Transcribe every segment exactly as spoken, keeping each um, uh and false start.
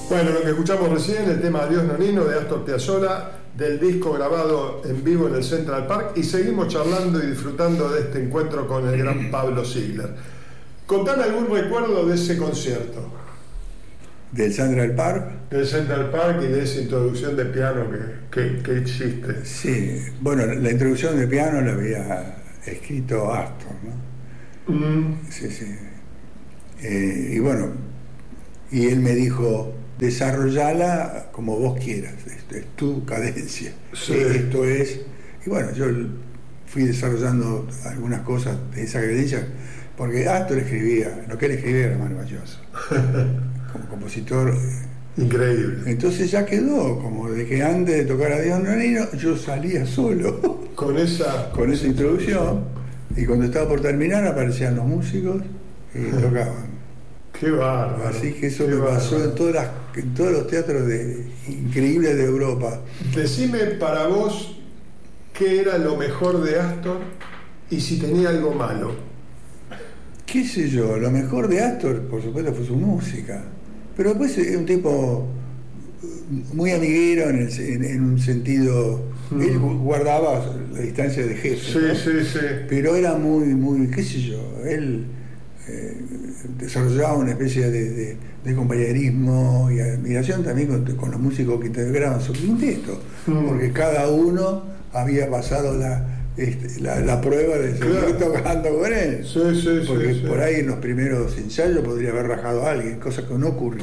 Bueno, lo que escuchamos recién, el tema Adiós Nonino de Astor Piazzolla, del disco grabado en vivo en el Central Park, y seguimos charlando y disfrutando de este encuentro con el gran Pablo Ziegler. Contame algún recuerdo de ese concierto. ¿Del Central Park? Del Central Park y de esa introducción de piano que, que, que hiciste. Sí, bueno, la introducción de piano la había escrito Astor, ¿no? Mm. Sí, sí. Eh, y bueno, y él me dijo, desarrollala como vos quieras, esto es tu cadencia, sí. Esto es, y bueno, yo fui desarrollando algunas cosas de esa cadencia, porque Astor escribía, lo que él escribía era maravilloso, como compositor. Increíble. Entonces ya quedó, como de que antes de tocar Adiós Nonino, yo salía solo, con esa, con esa introducción, y cuando estaba por terminar aparecían los músicos y tocaban. Qué bárbaro. Así que eso me pasó en, todas las, en todos los teatros de, increíbles de Europa. Decime para vos qué era lo mejor de Astor y si tenía algo malo. Qué sé yo, lo mejor de Astor, por supuesto, fue su música. Pero después es un tipo muy amiguero en, el, en, en un sentido... Mm. Él guardaba la distancia de jefe, sí, ¿no? sí, sí. Pero era muy, muy, qué sé yo, él... Eh, desarrollaba una especie de, de, de compañerismo y admiración también con, con los músicos que integraban su quinteto, mm. porque cada uno había pasado la, este, la, la prueba de seguir claro. tocando con él, sí, sí, porque sí, por sí. ahí en los primeros ensayos podría haber rajado a alguien, cosa que no ocurrió.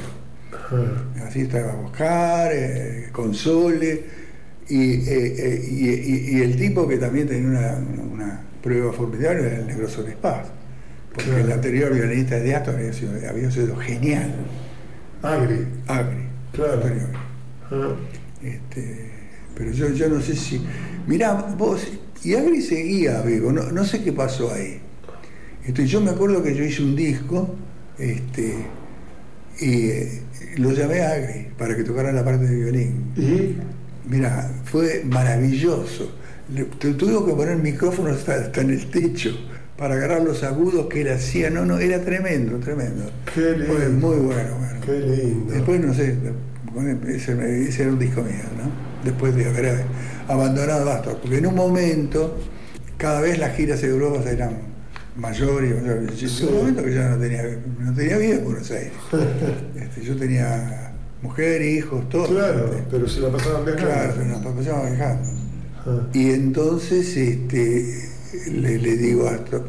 Mm. Así estaba Oscar, eh, Console y, eh, eh, y, y, y el tipo que también tenía una, una prueba formidable era el Negro Solís Paz. Porque claro. el anterior violinista de Astor había sido, había sido genial. Agri. Agri. Claro. Uh-huh. Este, pero yo, yo no sé si... Mirá, vos... Y Agri seguía vivo, no, no sé qué pasó ahí. Este, yo me acuerdo que yo hice un disco este, y eh, lo llamé a Agri para que tocara la parte de violín. ¿Y? Mirá, fue maravilloso. Le, tuve que poner micrófonos hasta, hasta en el techo para agarrar los agudos que él hacía, no, no, era tremendo, tremendo. Qué lindo. Fue muy bueno, bueno. Qué lindo. Después, no sé, ese, ese era un disco mío, ¿no? Después de haber abandonado Astor, porque en un momento, cada vez las giras de Europa eran mayores y mayores. Sí. En un momento que ya no tenía, no tenía vida en Buenos Aires. Este, yo tenía mujer, hijos, todo. Claro, este, pero se la pasaban viajando. Claro, se la pasaban viajando. Ah. Y entonces, este... Le, le digo a esto,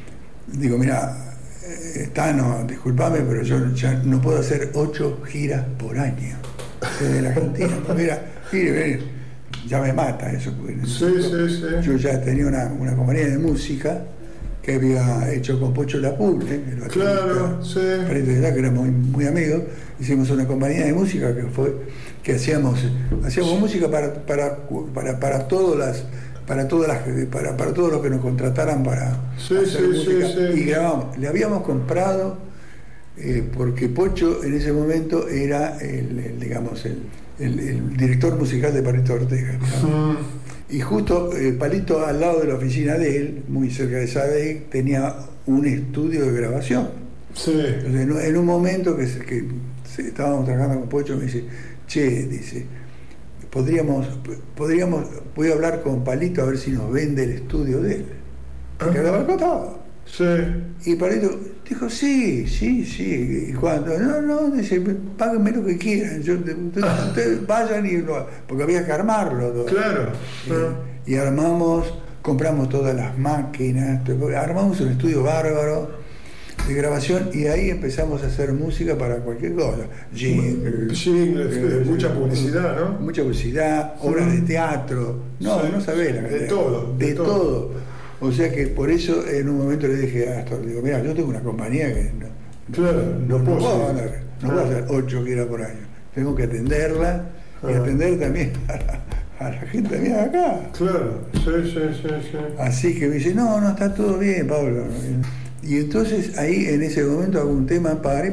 digo, mira, eh, Tano, discúlpame, pero yo ya no puedo hacer ocho giras por año desde la Argentina. Mira, mire, mire, ya me mata eso. Sí, sí, sí. Yo ya tenía una, una compañía de música que había hecho con Pocho Lapulte, claro, sí. que éramos muy, muy amigos. Hicimos una compañía de música que fue que hacíamos hacíamos sí. música para para para para todas las para todas las para para todos los que nos contrataran para sí, hacer sí, música sí, sí. Y grabamos. Le habíamos comprado eh, porque Pocho en ese momento era el, el digamos el, el, el director musical de Palito Ortega. Uh-huh. Y justo eh, Palito, al lado de la oficina de él, muy cerca de Sadek, tenía un estudio de grabación. Sí. Entonces, en, en un momento que, que estábamos trabajando con Pocho, me dice, che, dice, podríamos, podríamos, voy a hablar con Palito a ver si nos vende el estudio de él. Porque grababa el costado. Sí. Y Palito dijo, sí, sí, sí. Y cuando, no, no, dice, páguenme lo que quieran, yo, ustedes, ustedes vayan y lo, porque había que armarlo todo. Claro. Y, uh-huh. y armamos, compramos todas las máquinas, armamos un estudio bárbaro de grabación y ahí empezamos a hacer música para cualquier cosa. Jingles, Jingles eh, mucha publicidad, ¿no? Mucha publicidad, obras de teatro, no, sí, no sabés la de, de todo, de, de todo. todo. O sea que por eso en un momento le dije a Astor, digo, mira, yo tengo una compañía que no, claro, no, no, puedo, no puedo ganar, no puedo hacer ocho giras por año. Tengo que atenderla ah. y atender también a la, a la gente mía de acá. Claro, sí, sí, sí, sí. Así que me dice, no, no, está todo bien, Pablo. Y entonces ahí en ese momento hago un tema para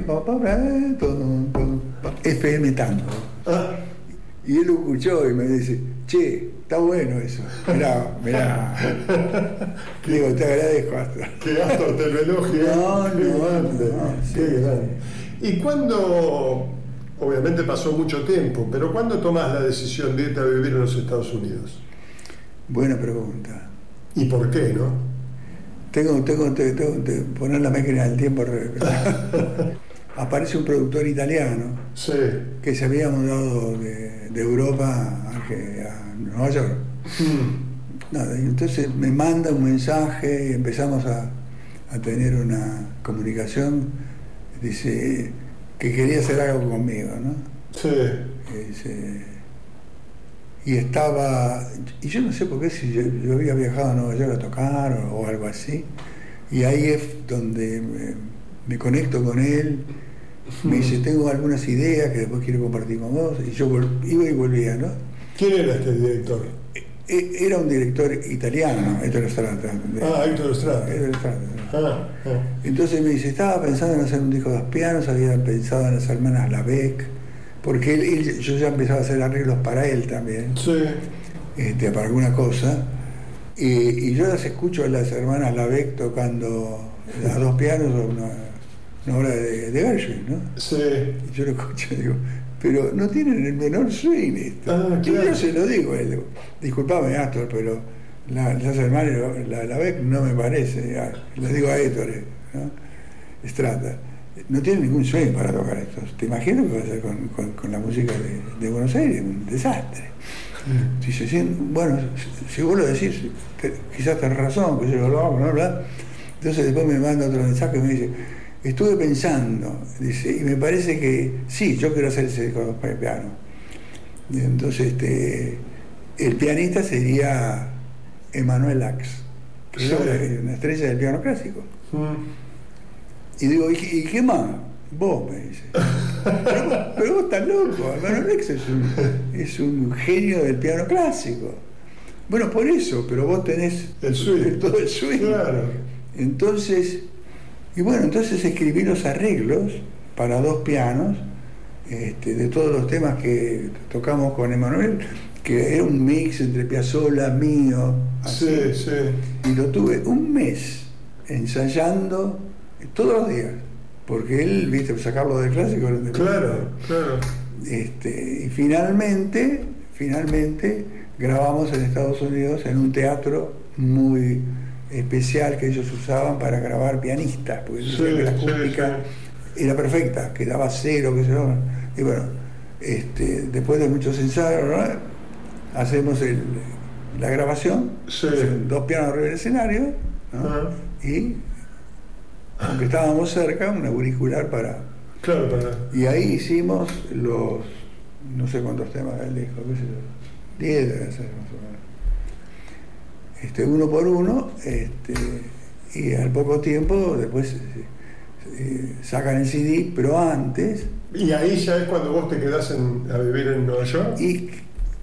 F M Tango. Ah. Y él lo escuchó y me dice, che, está bueno eso. Mirá, mirá. Digo, te agradezco, Astor. Que Astor te lo elogie. No, no, Qué grande. no, sí, Qué grande. ¿Y cuándo obviamente pasó mucho tiempo, pero ¿cuándo tomás la decisión de irte a vivir en los Estados Unidos? Buena pregunta. ¿Y por qué, no? Tengo, tengo, tengo, tengo que poner la máquina del tiempo al revés. Aparece un productor italiano sí. que se había mudado de, de Europa a, a Nueva York. Mm. Nada, y entonces me manda un mensaje y empezamos a, a tener una comunicación. Dice que quería hacer algo conmigo, ¿no? Sí. Y, dice, y estaba, y yo no sé por qué, si yo, yo había viajado a Nueva York a tocar o, o algo así, y ahí es donde me, me conecto con él, me dice, tengo algunas ideas que después quiero compartir con vos, y yo vol, iba y volvía, ¿no? ¿Quién era este director? Era un director italiano, Ettore Strata. Ah, Ettore Strata. Ettore Strata. Ah, ah. Entonces me dice, estaba pensando en hacer un disco de dos pianos, había pensado en las hermanas Labec, porque él, él, yo ya empezaba a hacer arreglos para él también, sí. este, para alguna cosa, y, y yo las escucho a las hermanas Labec tocando a dos pianos una, una obra de, de Gershwin, ¿no? Sí. Y yo lo escucho y digo, pero no tienen el menor swing esto. Ah, claro. Y yo se lo digo a él, disculpame Astor, pero la, las hermanas la, la Beck no me parece, lo digo a Ettore, ¿no? Strata, no tiene ningún swing para tocar esto. Te imagino que va a ser con, con, con la música de, de Buenos Aires, un desastre. Mm. Si se siente, bueno, si, si vos lo decís, te, quizás tenés razón, que yo lo hago, bla, bla. Entonces después me manda otro mensaje y me dice, estuve pensando, dice, y me parece que sí, yo quiero hacer ese disco para el piano. Entonces, este, el pianista sería Emanuel Ax, que sí. Es una estrella del piano clásico. Mm. Y digo, ¿y, ¿y qué más? Vos, me dice. Pero, pero vos estás loco, Emanuel Ax es un, es un genio del piano clásico. Bueno, por eso, pero vos tenés el swing. todo el swing. Claro. Entonces, y bueno, entonces escribí los arreglos para dos pianos, este, de todos los temas que tocamos con Emanuel, que era un mix entre Piazzolla, mío, así. Sí, sí. Y lo tuve un mes ensayando todos los días, porque él, viste, sacarlo de clásico. De claro, claro. Este, y finalmente, finalmente grabamos en Estados Unidos en un teatro muy especial que ellos usaban para grabar pianistas, porque sí, que la acústica sí, sí. era perfecta, quedaba cero, que se yo. Y bueno, este, después de muchos ensayos, ¿no? hacemos el, la grabación, sí. dos pianos arriba del escenario, ¿no? uh-huh. y aunque estábamos cerca, un auricular para... Claro, para... Y ahí hicimos los, no sé cuántos temas del disco, qué sé yo, diez debe ser más o menos. Este, uno por uno, este, y al poco tiempo después eh, sacan el C D, pero antes... ¿Y ahí ya es cuando vos te quedás en, a vivir en Nueva York? Y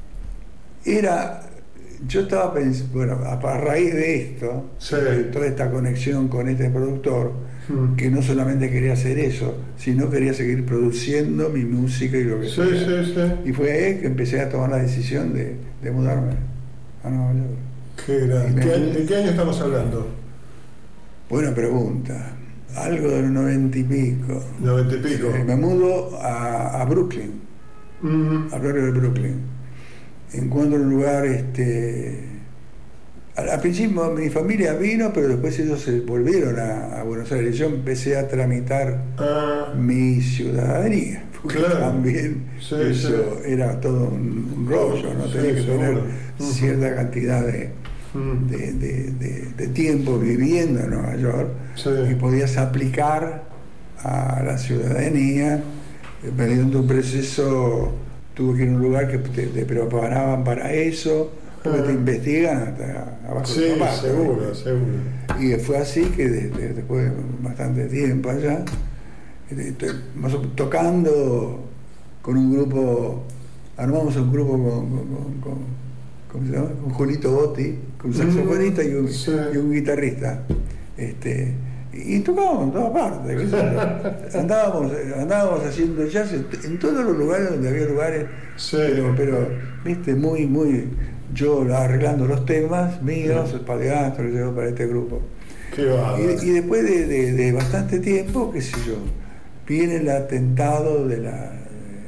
era... Yo estaba pensando, bueno, a, a raíz de esto, sí. de toda esta conexión con este productor, hmm. que no solamente quería hacer eso, sino quería seguir produciendo mi música y lo que sí, sea. Sí, sí. Y fue ahí que empecé a tomar la decisión de, de mudarme a Nueva York. Qué grande. ¿Qué, ¿De qué año estamos hablando? Buena pregunta. Algo del noventa y pico. Noventa y pico. Sí, me mudo a, a Brooklyn, mm-hmm. al barrio de Brooklyn. Encuentro un lugar, este... Al, al principio mi familia vino, pero después ellos se volvieron a, a Buenos Aires. Yo empecé a tramitar ah. mi ciudadanía, porque claro. también sí, eso sí. era todo un, un rollo, ¿no? Tenía sí, que tener uh-huh. cierta cantidad de... De, de, de, de tiempo viviendo en Nueva York sí. y podías aplicar a la ciudadanía mediante un proceso. Tuve que ir a un lugar que te, te preparaban para eso, porque ah. te investigan hasta abajo sí, de la pata, seguro, ¿no? seguro. Y fue así que de, de, después de bastante tiempo allá, estoy tocando con un grupo, armamos un grupo con, con, con ¿cómo se llama? Con Julito Botti, con un saxofonista y un, sí. y un guitarrista. Este, y tocábamos en todas partes. andábamos, andábamos haciendo jazz en, en todos los lugares donde había lugares, sí. pero, pero, viste, muy, muy, yo arreglando los temas míos, el Paleastro que llegó para este grupo. Qué y, y después de, de, de bastante tiempo, qué sé yo, viene el atentado de la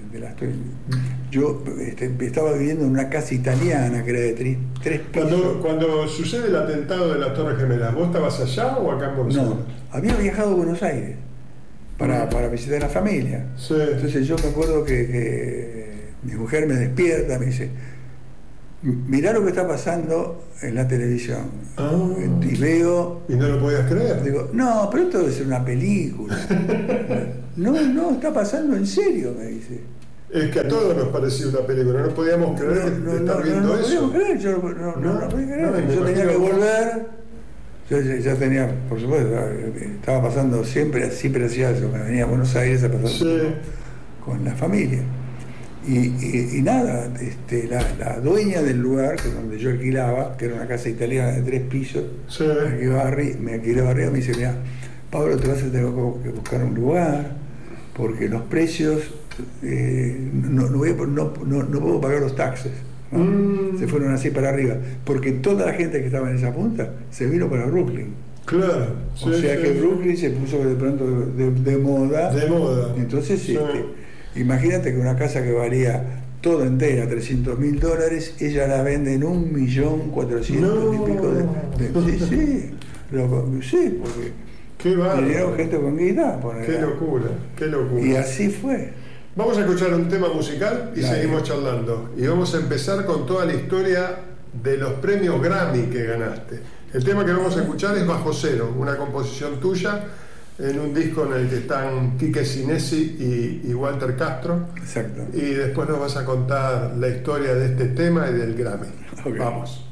de las yo este, estaba viviendo en una casa italiana que era de tres, tres pisos. Cuando, cuando sucede el atentado de las Torres Gemelas, ¿vos estabas allá o acá en Buenos Aires? No, había viajado a Buenos Aires para, para visitar a la familia. Sí. Entonces yo me acuerdo que, que mi mujer me despierta, me dice, mirá lo que está pasando en la televisión. Ah. Y veo... ¿Y no lo podías creer? Digo, no, pero esto debe ser una película. No, no, está pasando en serio, me dice. Es que a todos nos parecía una película, no podíamos creer que no, estar no, viendo no, no eso. podíamos creer, yo no, no, no, no podía creer. No, yo tenía que vos... volver. Yo ya, ya tenía, por supuesto, estaba pasando siempre, siempre hacía eso, me venía a Buenos Aires a pasar sí. con la familia. Y, y, y nada, este, la, la dueña del lugar, que donde yo alquilaba, que era una casa italiana de tres pisos, sí. me, barri, me alquilaba arriba, me dice, mira, Pablo, te vas a tener que buscar un lugar, porque los precios, eh, no, no, voy a, no, no, no puedo pagar los taxes. ¿No? Mm. Se fueron así para arriba, porque toda la gente que estaba en esa punta se vino para Brooklyn. Claro. O sí, sea sí, que sí. Brooklyn se puso de pronto de, de moda. De moda. Entonces, sí. este, imagínate que una casa que valía toda entera trescientos mil dólares, ella la vende en un millón cuatrocientos y pico de, de. Sí, sí. Lo, sí, porque qué vinieron gente con guita. Qué locura, qué locura. Y así fue. Vamos a escuchar un tema musical y Dale. seguimos charlando. Y vamos a empezar con toda la historia de los premios Grammy que ganaste. El tema que vamos a escuchar es Bajo Cero, una composición tuya en un disco en el que están Quique Sinesi y, y Walter Castro. Exacto. Y después nos vas a contar la historia de este tema y del Grammy. Okay. Vamos.